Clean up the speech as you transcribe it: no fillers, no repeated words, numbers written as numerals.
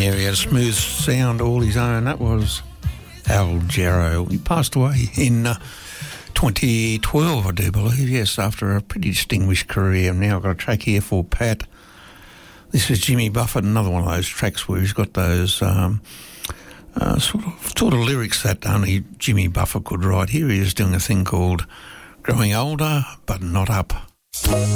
Yeah, he had a smooth sound all his own. That was Al Jarreau. He passed away in 2012, I do believe, yes, after a pretty distinguished career. Now I've got a track here for Pat. This is Jimmy Buffett, another one of those tracks where he's got those sort of lyrics that only Jimmy Buffett could write. Here he is doing a thing called Growing Older But Not Up.